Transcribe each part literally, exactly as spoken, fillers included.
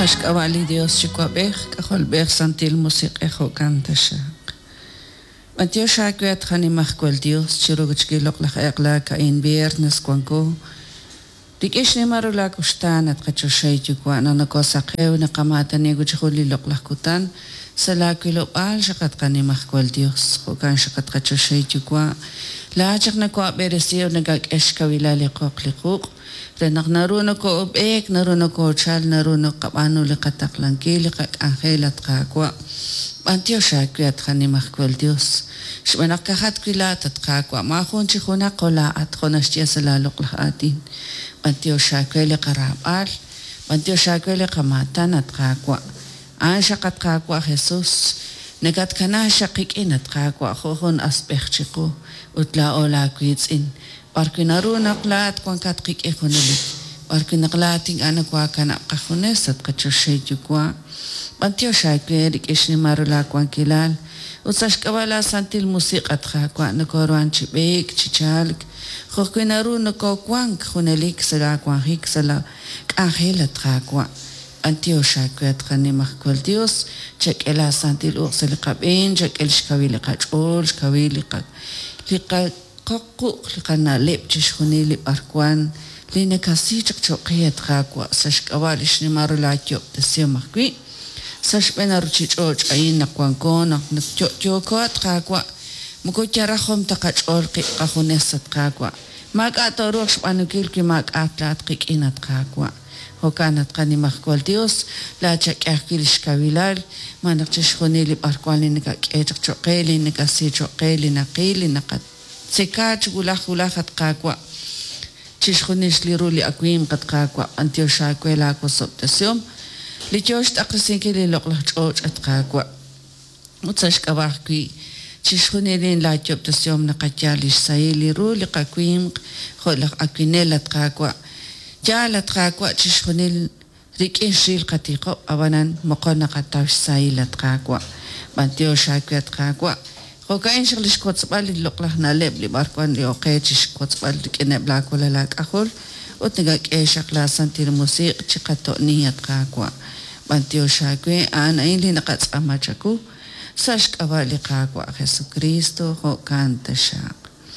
Sask avali Dios chikwabech kahol bech santil musik echo kantasha. Mantio shakwiat khani makhkwal Dios chirugchgilok lak aqla ka in viernes kwanko. Dikish ni marula kustan at kachoshay chikwa na nakosakhew na kamata ni guchkhuli lok lakutan sala kilo al shakat khani makhkwal Dios khokan shakat kachoshay chikwa la chak na ko beresiyo nagak eshkawila liqoq liqoq renak naruno ko obek naruno ko chal naruno kabano liqatak langki liqak angelat kakwa antio shakwat khani makhkwal Dios shmanak kahat kwilat at kakwa ma khon chi khona qola at khonashtia sala loq lahatin antio shakwele qarabal antio shakwele qamatan at kakwa an shakat kakwa Jesus nagat kana shaqik inat kakwa khohon asbekh chiqo utla ola kwitsin parkinaru naqlat kwankat qik ekonali parkinaqlating ana kwa kana qahunesat qachoshay jukwa antio shakwele kishni marula kwankilal usashkawala santil musiqat kakwa nakorwan chibek chichalk khokinaru nako kwank khunalik sala kwanhik sala qahelat kakwa antio shakwat khani makhkwal Dios chek ela santil ursel qabin chek el shkawili qachol shkawili qa liqa qaqu liqana lep chishkhuni li arkwan lina kasi chek choqiyat kakwa sashkawali shni marula kyop tasio makhkwi sashbena ruchichoch ayin nakwanko nak chokot kakwa muko chara khom taqachol qi qahunesat kakwa mak atorok shpanukil ki mak atlat qikinat kakwa hokanat qani makhkwal Dios la chak akil shkawilal manaqchish khonili barkwali nika kechak choqeli nika si choqeli naqili naqat sekach gulakh gulakhat kakwa chish khonish liruli akwim qat kakwa antio shakwela ko sobtasyom lichosh taqsinkili loqlach choch at kakwa mutsash kabakwi chishkhunelin la choptasyom naqachalish sayili ruli qakwim kholaq akwinelat kakwa jalat kakwa chishkhunil rikishil qatiqo abanan moqona qatash sayilat kakwa bantio shakwat kakwa khokain shlish kotsbal loqlah naleb li barkwan li oqechish kotsbal kene blakola la qahol otniga keshaq la santir musiq chiqato niyat kakwa bantio shakwe ana ili naqats amachaku sashk avali kakwa Jesucristo ho kanta shaq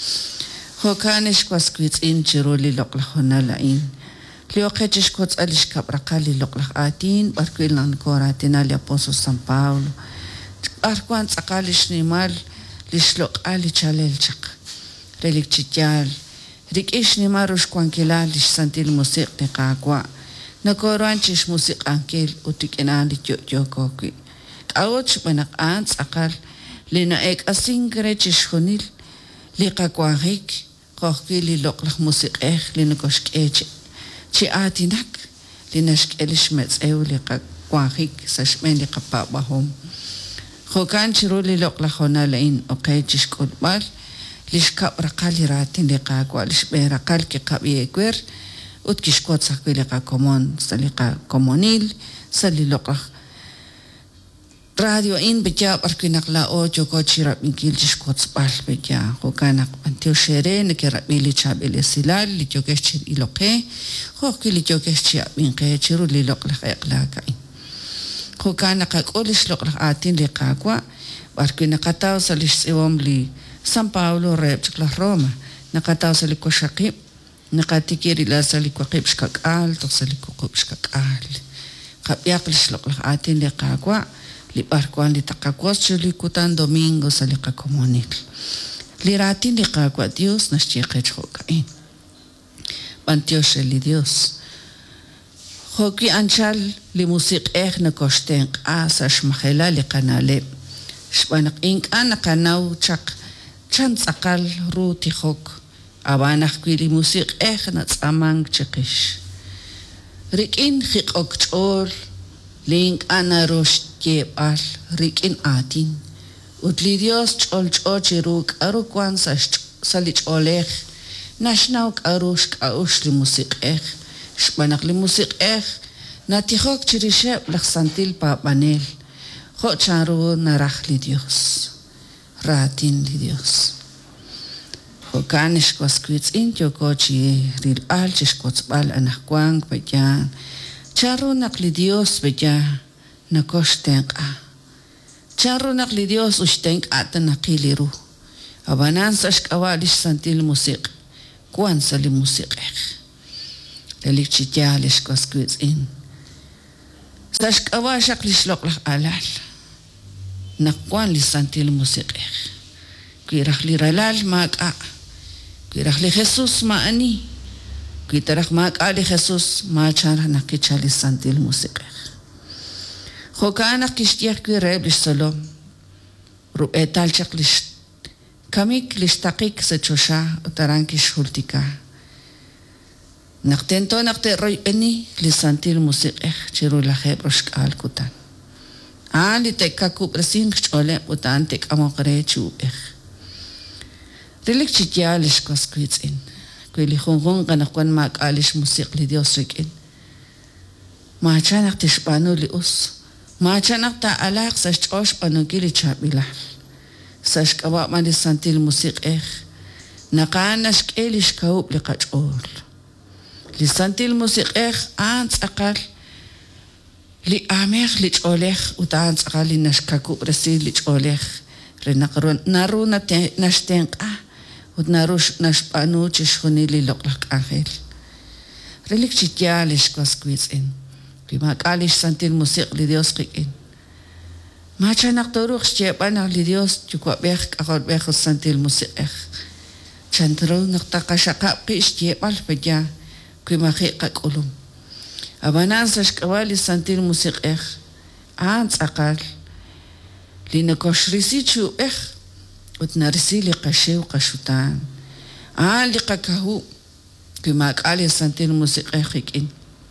ho kanish kwaskwits in chiruli loqlahona lain lioqechish kots alish kabraqali loqlah atin barkwilan koratina li apostol San Paulo arkwan tsaqalish nimal lishloq ali chalel chaq relik chityal rikish nimarush kwankilal lish santil musiq ni kakwa nakoranchish musiq ankel utikinali tyotyokokwi awch banak ants akal lina ek asingre chishkhunil liqa kwahik qohki li loqlaq musiq eh lina koshkech chi atinak lina shkelish mets ew liqa kwahik sashmen liqa babahom khokan chiro li loqlaq hona lain oqechish kulbal lishka raqali ratin liqa kwalish be raqal ki qabiekwer utkish kotsak liqa komon saliqa komonil sali loqlaq radio in beja barkinakla o joko chirap mikil jishkots bal beja hokanak antio shere ne kera mili chabele silal li jokesh chir iloke hokki li jokesh chia minke chiru li lokla khayqla kai hokanak akolish lokla atin li qaqwa barkinakataw salish siwom li San Paulo rep chikla Roma nakataw sali ko shaqib nakatikiri la sali ko qib shkakal to sali ko qib shkakal qabyaqlish lokla atin li qaqwa li barkwan li taqakwas chuli kutan domingo sa li qakomonil li ratin li qakwa Dios nashchiqech hokain bantios li Dios hoki anchal li musiq eh na koshten asa shmahela li qanale shbanak ink ana qanaw chaq chan tsaqal ruti hok abanak kwi li musiq eh na tsamang chiqish rikin khiqok chol link ana rosh al rikin atin utli Dios chol chochiruk arukwan salich olech nashnauk arushk aush li musiq eh shbanak li musiq eh natihok chirishe laksantil pa panel ho charu narach li Dios ratin li Dios ho kanish kwaskwits in yoko chi ril al chishkots bal anakwan payan Charunak li Dios beja nakoshtenqa. Charunak li Dios ushtenqa tanakiliru. Abanan sashkawalish santil musik. Kuan sali musik ek. Lelik chitialish koskwits in. Sashkawashak lisloklak alal. Nakwan li santil musik ek. Kuirak li ralal maaka. Kuirak li Jesus maani. Kuitarak maaka li Jesus maachara nakichali santil musik ek. Khokana kishtiak kuireb lish salom. Ruetal chak lish kamik listakik sa chosha utarankish hultika. Naktento nakte roy eni lisantil musik eh chiru laheb roshkal kutan. Aan li teka kuprasin chole utan tek amokre chu eh. Rilik chitya lish koskwits in. Kwili khungun kanakwan mak alish musik li Dios rikin. Maachanak tishpano li us. Maachanak ta alak sa chosh panugili chabilah. Sashkawa man lisantil musik eh. Nakanash kelish kaub li kachol. Lisantil musik eh ans akal. Li amech li cholech utans akal li nashkaku resi li cholech. Renakron naru na nashtenka. Ut narush nashpanu chishuni li loklak angel. Relik chitialish kwaskwits in. Kimakalish santil musik li Dios kikin. Machanak toruk siepanak li Dios chukwa bech akot bech santil musik eh. Chantro naktakashakap ki siepal peja kimakik kakulum. Abanan sashkawali santil musik eh. Ans akal. Li nakoshrisi chu eh. Ut narisi li kashew kashutan. Aan li kakahu. Kimakali santil musik eh kikin.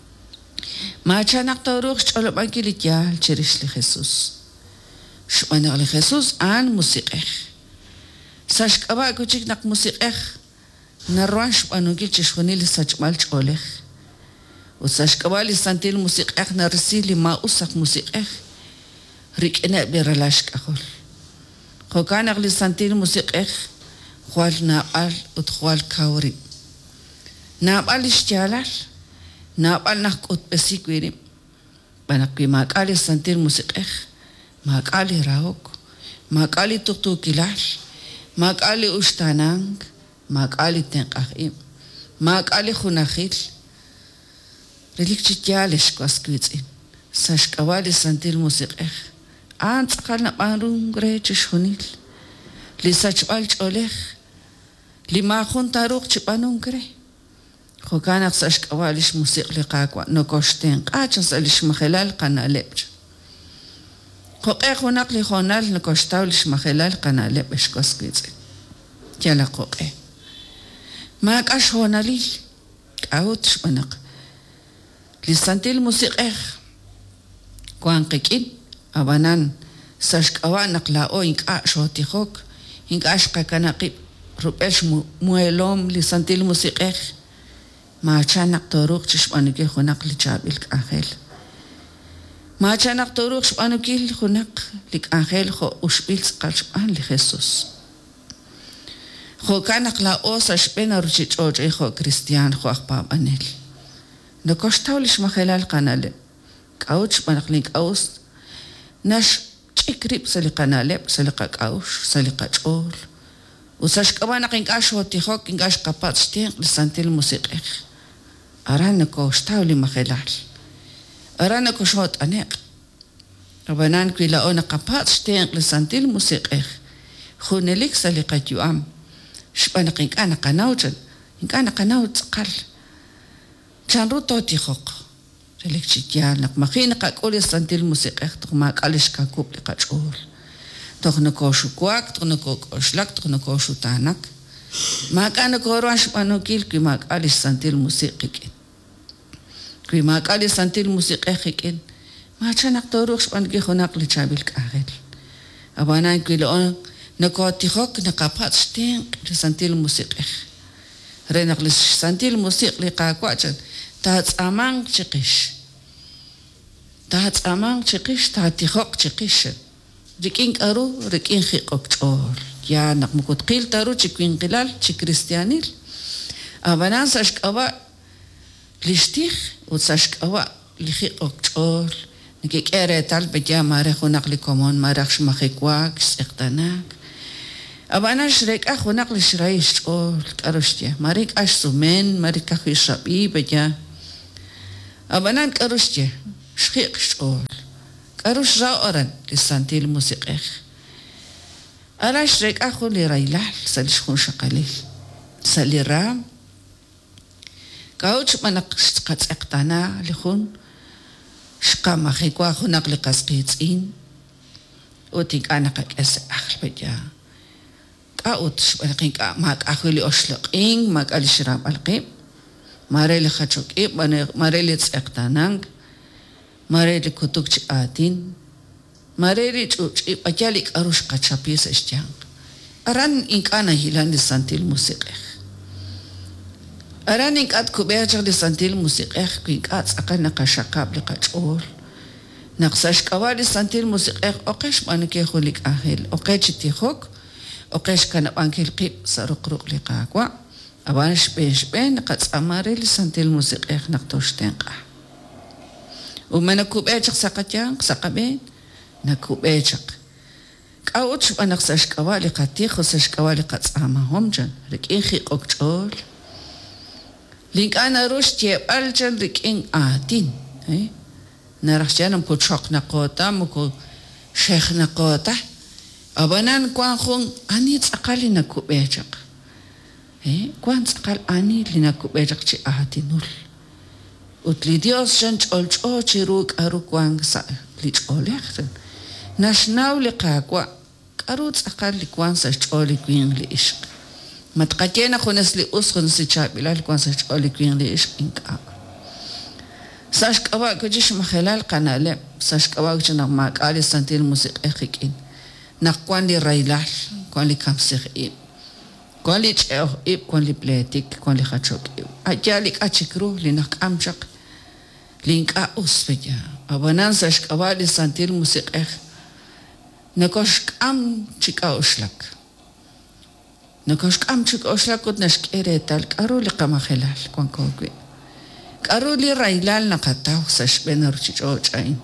Machanak toruk cholopan kilitya chirish li Jesus. Shpanak li Jesus an musik eh. Sashkaba kuchik nak musik eh. Narwan shpanugil chishkuni li sachmal cholech. U sashkaba li santil musik eh narisi li mausak musik eh. Rikina biralash kakol. Khokanak li santil musik eh. Khwal naal ut khwal kawri. Naal ishtialal. Naal nak ut pesikwirim. Banak kimakali santil musik eh. Makali raok, makali tuktukilal, makali ushtanang, makali tenqaim, makali khunachil. Relik chitialish kwaskwitsin. Sashkawali santil musik eh. Ants akal na parung grechish hunil. Li sachbal cholech. Li makhun taruk chipanung gre. Khokanak sashkawalish musik li qakwa no koshten qachas alish makhelal qanalepch. Qoqe khonak li khonal nakoshtau lish makhelal qanale beshkoskitse. Yala qoqe. Mak ash honali out shmanak. Li santil musik eh. Kwan qikin abanan sashkawan naqlao inqa shoti khok inqa shqakanaqib rupesh muelom li santil musik eh. Ma chanak toruk chishmanike khonak li chabil angel. Machanak toruk shpanukil khunak lik angel kho ushbil qalshpan li Jesus. Kho kanak la osa shpena ruchich oje kho Christian kho akpa anel. No koshtaulish makhelal kanale. Kauch panak link aus. Nash chikrip sali kanale sali kakaush sali kachol. Usash kabanak inkash hoti kho inkash kapat steng li santil musik ek. Aran ko shtauli makhelal. Arana ko shot anek. Abanan ko ilao nakapat steng li santil musik eh. Khunelik sa likat yuam. Shpanak inka nakanaw dyan. Inka nakanaw tsakal. Chanro to tihok. Relik chityan. Nakmaki nakakuli santil musik eh. Tok makalish kakup likat shol. Tok nakoshukwak. Tok nakokoshlak. Tok nakoshutanak. Maka nakoruan shpanukil ki makalish santil musik ikin. Kui makali santil musik ekikin, machanak toruk spangi khonak li chabil kahel. Abanan kui loon nakotihok nakapat steng li santil musik ek. Renak li santil musik li kakwachan tahats amang chikish. Tahats amang chikish tahatihok chikish. Riking aru riking khikok chor. Ya nak mukut qil taru chikwin qilal chikristianil. Abanan sashkawa lishtih utsashkawa liji okchol nikikere tal beja mare khunak li komon mare khshmakhikwa ksqtanak abana shrek a khunak li shraish ol karushtia mare kashsumen mare kakhishabi beja abana karushtia shqiq ol karush raoran lisantil musiqeh ala shrek a khuli railal salish khun shaqali salira kauch manak qatqtana likhun shqama khikwa khunak liqasqitsin utik anaka qas akhbeja qaut shqin qa mak akhuli oshliqin mak alshrab alqib mareli khachoki mareli tsqtanang mareli kutukch atin mareli chuchi ajalik arush qachapis ishtiang aran inkana hilan lisantil musiqeh أراني قد كبيرة لسانتيل موسيقى كي قد أقل نقاشقاب لقاجول نقصاش كوالي سانتيل موسيقى أقش بانكي خوليك أهل أقش تيخوك أقش كان بانكي القيب سارق روق لقاقوا أبانش بيش بين قد أماري لسانتيل موسيقى نقطوش تنقع وما نكوبيرة ساقتيان ساقبين نكوبيرة كاوتش بانقصاش كوالي قد تيخوساش كوالي قد أماهم جن ركيخي أقجول لينك أنا روشتي ألجن لك إن آتين إيه نرخشان مكو شوق نقوطة مكو شيخ نقوطة أبنان كوان خون أني تقالي نكو بيجق إيه كوان تقال أني لنكو بيجق تي آتين نول وتلي ديوس جن تقول جو تيروك أرو كوان سا ليج أوليختن ناشناو لقاقوا كارو تقال لكوان سا تقولي كوين لإشق ما تقاتينا خونس لي أس خونس لي شاب بلال كون ساش أولي كوين لي إيش إنك ساش كوا كجيش مخلال قنالة ساش كوا كجنا ما قالي سنتين الموسيقى خيكين نقوان لي رايلال كون لي كامسيخ إيب كون لي تشيخ إيب كون لي بلاتيك كون لي خاتشوك إيب أجالك أتشكرو لنق أمشق لينك أوس بجا أبنان ساش كوا لي سنتين الموسيقى نكوشك أم تشيك أوشلك نكوشك أمشك أشلك ودنشك إيريتال كارولي قما خلال كون كوكوي كارولي رايلال نقطاو ساش بين رشيج أوجاين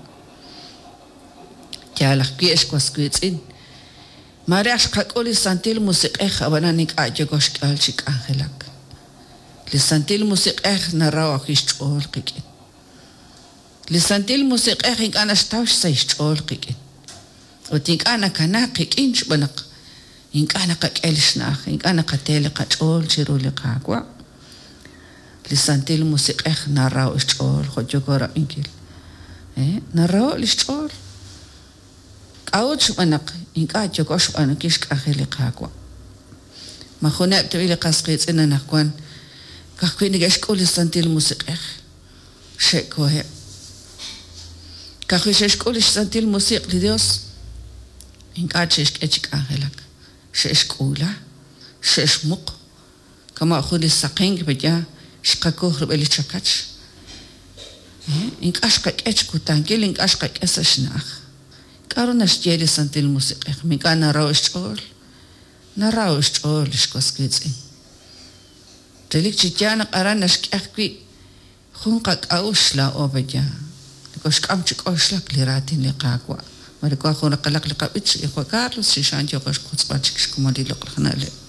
كالخ كيش كوسكويتين مارياش قاقولي سانتيل موسيقى خبانا نيك أجيكوش كالشيك أنخلك لسانتيل موسيقى نراو كيش تقول قيكين لسانتيل موسيقى خيك أنا شتاوش سايش تقول قيكين وتيك أنا كنا قيكين شبنق إنك أنا كألش ناخ إنك أنا كتيل كأول شيرو لقاقوا لسانتيل موسيقى نراو إشتول خديو كورا إنكيل إيه نراو إشتول كأول شو أناق إنك أجيكوا شو أنا كيش كأخي لقاقوا ما خونا بتويل قاسقيت إننا نكون كأخوي نجاش كول لسانتيل موسيقى شيء كوه كأخوي شيش كول لسانتيل موسيقى لديوس إنك أجيش كأجيك أخيلك شش كولا شش مق كما أخذ السقين بجا شقكوه ربلي شكاتش إنك أشقك إيش كوتانكيل إنك أشقك إسشناخ كارو نشجيلي سنتي الموسيقى ميك أنا راوش تقول نراوش تقول إشكوس كيتين تليك تجانا قران نشك أخكي خونقك أوش لا أو بجا لكوشك أمشك أوش لك لراتين لقاقوا مريكو أخونا قلق لقابتش إخوة كارلوس شيشان جوغش كوتس باتشكش كمالي لقلقنا لي